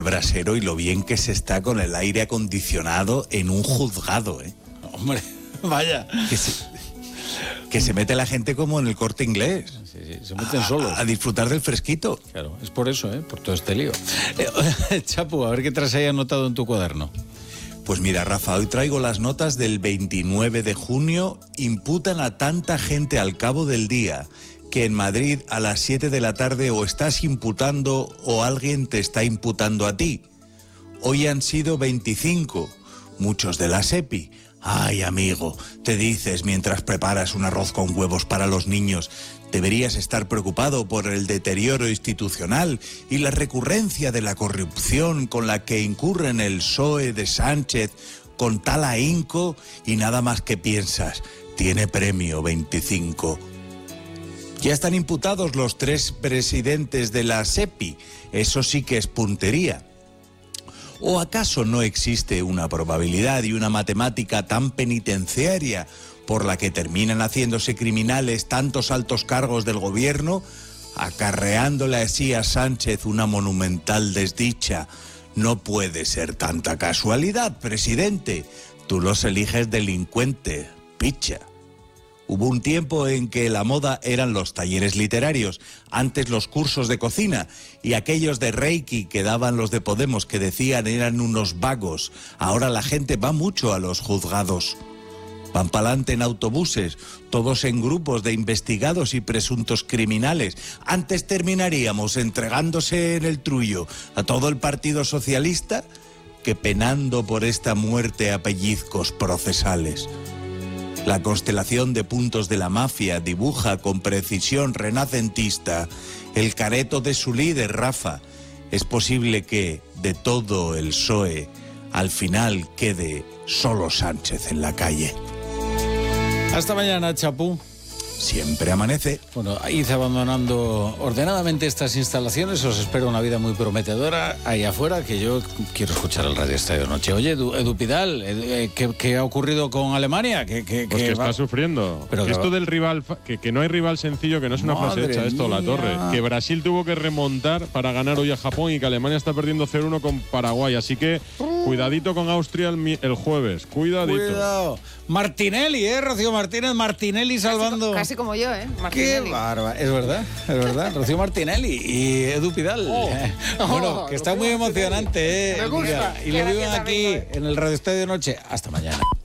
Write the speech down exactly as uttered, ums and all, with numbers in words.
brasero y lo bien que se está con el aire acondicionado en un juzgado, ¿eh? Hombre, vaya. Que se, que se mete la gente como en el Corte Inglés. Sí, sí, se meten solos. A, a disfrutar del fresquito. Claro, es por eso, ¿eh? Por todo este lío. Eh, Chapu, a ver qué traes ahí anotado en tu cuaderno. Pues mira, Rafa, hoy traigo las notas del veintinueve de junio. Imputan a tanta gente al cabo del día que en Madrid a las siete de la tarde o estás imputando o alguien te está imputando a ti. Hoy han sido veinticinco, muchos de la SEPI. Ay, amigo, te dices mientras preparas un arroz con huevos para los niños, deberías estar preocupado por el deterioro institucional y la recurrencia de la corrupción con la que incurren el P S O E de Sánchez con tal ahínco y nada más que piensas, tiene premio veinticinco. Ya están imputados los tres presidentes de la SEPI, eso sí que es puntería. ¿O acaso no existe una probabilidad y una matemática tan penitenciaria por la que terminan haciéndose criminales tantos altos cargos del gobierno, acarreándole así a Sánchez una monumental desdicha? No puede ser tanta casualidad, presidente. Tú los eliges delincuentes, picha. Hubo un tiempo en que la moda eran los talleres literarios, antes los cursos de cocina y aquellos de Reiki que daban los de Podemos que decían eran unos vagos. Ahora la gente va mucho a los juzgados. Van pa'lante en autobuses, todos en grupos de investigados y presuntos criminales. Antes terminaríamos entregándose en el trullo a todo el Partido Socialista que penando por esta muerte a pellizcos procesales. La constelación de puntos de la mafia dibuja con precisión renacentista el careto de su líder, Rafa. Es posible que, de todo el P S O E, al final quede solo Sánchez en la calle. Hasta mañana, Chapu. Siempre amanece. Bueno, id abandonando ordenadamente estas instalaciones. Os espero una vida muy prometedora ahí afuera, que yo quiero escuchar el Radio Estadio Noche. Oye, Edu, Edu Pidal, Edu, ¿qué, ¿qué ha ocurrido con Alemania? ¿Qué, qué, pues qué que va? está sufriendo. Pero Esto que del rival, que, que no hay rival sencillo, que no es una Madre frase hecha, esto, mía. la torre. Que Brasil tuvo que remontar para ganar hoy a Japón y que Alemania está perdiendo cero uno con Paraguay. Así que cuidadito con Austria el, el jueves. Cuidadito. Cuidado. Martinelli, ¿eh? Rocío Martínez, Martinelli salvando. Casi, casi como yo, ¿eh? Qué Martinelli. bárbaro. Es verdad, es verdad. Rocío Martinelli y Edu Pidal. Oh. Bueno, Oh, que está Rocío muy Martinelli. emocionante, ¿eh? Me gusta. Mira, y lo Gracias, viven aquí amigo. en el Radio Estadio Noche. Hasta mañana.